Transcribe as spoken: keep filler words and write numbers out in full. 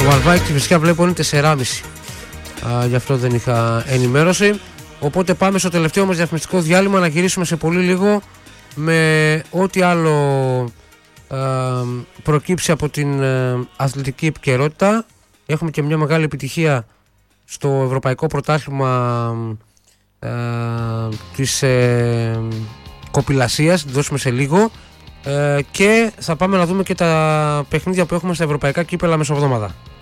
Βαρβάκη φυσικά βλέπω είναι τεσσεράμισι. Α, γι' αυτό δεν είχα ενημέρωση. Οπότε πάμε στο τελευταίο μας διαφημιστικό διάλειμμα να γυρίσουμε σε πολύ λίγο με ό,τι άλλο α, προκύψει από την α, αθλητική επικαιρότητα. Έχουμε και μια μεγάλη επιτυχία στο Ευρωπαϊκό Πρωτάθλημα α, της ε, κοπηλασίας, την δώσουμε σε λίγο. Ε, και θα πάμε να δούμε και τα παιχνίδια που έχουμε στα ευρωπαϊκά κύπελα μεσοβδόμαδα.